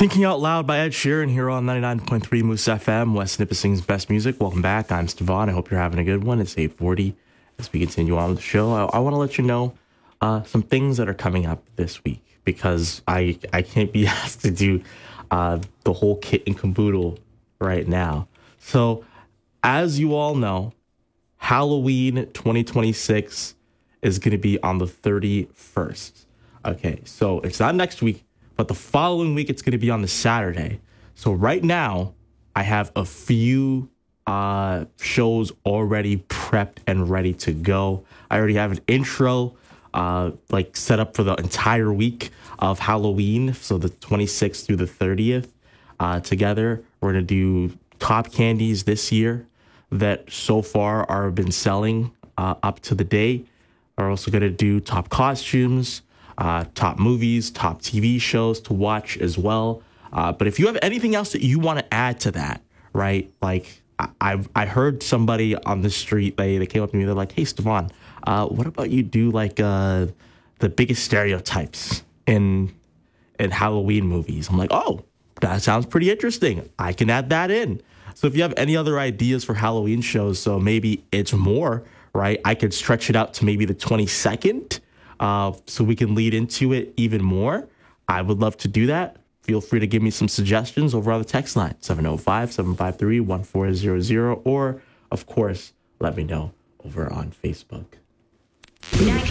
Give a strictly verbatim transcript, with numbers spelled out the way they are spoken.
Thinking Out Loud by Ed Sheeran here on ninety-nine point three Moose F M, West Nipissing's best music. Welcome back. I'm Stefan. I hope you're having a good one. It's eight forty as we continue on with the show. I, I want to let you know uh, some things that are coming up this week because I, I can't be asked to do uh, the whole kit and caboodle right now. So as you all know, Halloween twenty twenty-six is going to be on the thirty-first. Okay, so it's not next week, but the following week it's going to be on the Saturday. So right now, I have a few uh, shows already prepped and ready to go. I already have an intro uh, like set up for the entire week of Halloween, so the twenty-sixth through the thirtieth uh, together. We're going to do top candies this year that so far are been selling uh, up to the day. We're also going to do top costumes, uh, top movies, top T V shows to watch as well. Uh, but if you have anything else that you want to add to that, right? Like I I've, I heard somebody on the street, they, they came up to me, they're like, hey, Stefan, uh, what about you do like uh, the biggest stereotypes in in Halloween movies? I'm like, oh, that sounds pretty interesting. I can add that in. So if you have any other ideas for Halloween shows, so maybe it's more, right? I could stretch it out to maybe the twenty-second uh, so we can lead into it even more. I would love to do that. Feel free to give me some suggestions over on the text line, seven oh five, seven five three, one four zero zero, or, of course, let me know over on Facebook.